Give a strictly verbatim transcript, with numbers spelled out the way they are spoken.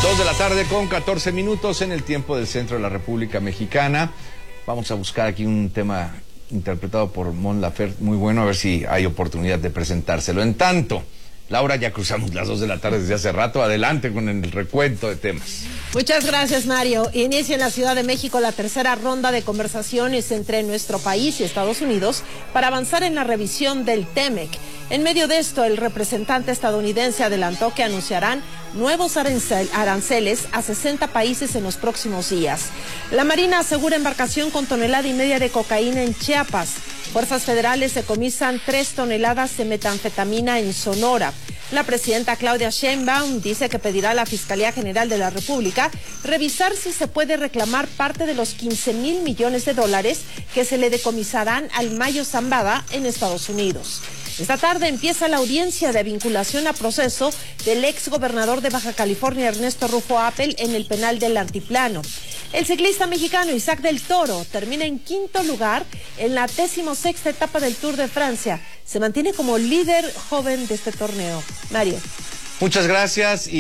Dos de la tarde con catorce minutos en el tiempo del centro de la República Mexicana. Vamos a buscar aquí un tema interpretado por Mon Laferte muy bueno, a ver si hay oportunidad de presentárselo. En tanto, Laura, ya cruzamos las dos de la tarde desde hace rato. Adelante con el recuento de temas. Muchas gracias, Mario. Inicia en la Ciudad de México la tercera ronda de conversaciones entre nuestro país y Estados Unidos para avanzar en la revisión del TEMEC. En medio de esto, el representante estadounidense adelantó que anunciarán nuevos arancel, aranceles a sesenta países en los próximos días. La Marina asegura embarcación con tonelada y media de cocaína en Chiapas. Fuerzas federales decomisan tres toneladas de metanfetamina en Sonora. La presidenta Claudia Sheinbaum dice que pedirá a la Fiscalía General de la República revisar si se puede reclamar parte de los quince mil millones de dólares que se le decomisarán al Mayo Zambada en Estados Unidos. Esta tarde empieza la audiencia de vinculación a proceso del ex gobernador de Baja California, Ernesto Rufo Appel, en el penal del Altiplano. El ciclista mexicano Isaac del Toro termina en quinto lugar en la decimosexta etapa del Tour de Francia. Se mantiene como líder joven de este torneo. Mario. Muchas gracias. Y